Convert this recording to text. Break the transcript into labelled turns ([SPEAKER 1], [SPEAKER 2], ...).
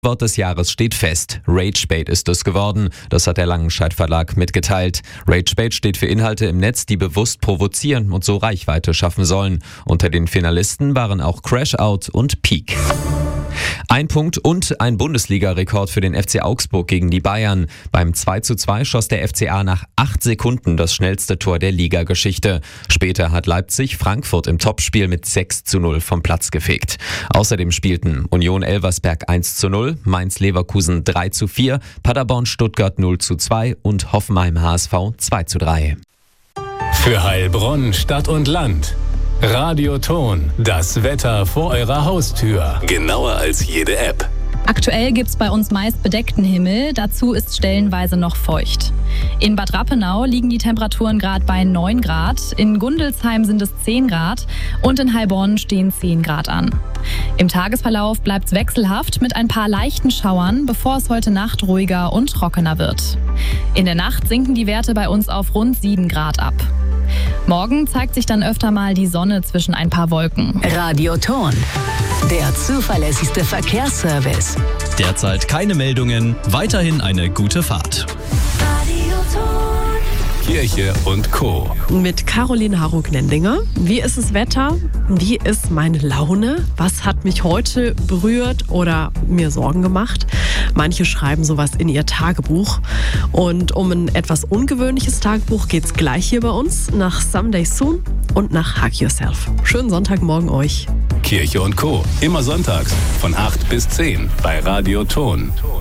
[SPEAKER 1] Wort des Jahres steht fest. RageBait ist es geworden. Das hat der Langenscheidt Verlag mitgeteilt. RageBait steht für Inhalte im Netz, die bewusst provozieren und so Reichweite schaffen sollen. Unter den Finalisten waren auch Crashout und Peak. Ein Punkt und ein Bundesliga-Rekord für den FC Augsburg gegen die Bayern. Beim 2:2 schoss der FCA nach 8 Sekunden das schnellste Tor der Ligageschichte. Später hat Leipzig Frankfurt im Topspiel mit 6:0 vom Platz gefegt. Außerdem spielten Union Elversberg 1:0, Mainz Leverkusen 3:4, Paderborn Stuttgart 0:2 und Hoffenheim HSV 2:3.
[SPEAKER 2] Für Heilbronn, Stadt und Land. Radioton, das Wetter vor eurer Haustür. Genauer als jede App.
[SPEAKER 3] Aktuell gibt's bei uns meist bedeckten Himmel, dazu ist stellenweise noch feucht. In Bad Rappenau liegen die Temperaturen gerade bei 9 Grad, in Gundelsheim sind es 10 Grad und in Heilbronn stehen 10 Grad an. Im Tagesverlauf bleibt's wechselhaft mit ein paar leichten Schauern, bevor es heute Nacht ruhiger und trockener wird. In der Nacht sinken die Werte bei uns auf rund 7 Grad ab. Morgen zeigt sich dann öfter mal die Sonne zwischen ein paar Wolken.
[SPEAKER 4] Radioton, der zuverlässigste Verkehrsservice.
[SPEAKER 5] Derzeit keine Meldungen, weiterhin eine gute Fahrt.
[SPEAKER 2] Kirche und Co.
[SPEAKER 6] Mit Caroline Harrow-Gnendinger. Wie ist das Wetter? Wie ist meine Laune? Was hat mich heute berührt oder mir Sorgen gemacht? Manche schreiben sowas in ihr Tagebuch. Und um ein etwas ungewöhnliches Tagebuch geht's gleich hier bei uns nach Someday Soon und nach Hug Yourself. Schönen Sonntagmorgen euch.
[SPEAKER 2] Kirche und Co. Immer sonntags von 8 bis 10 bei Radioton.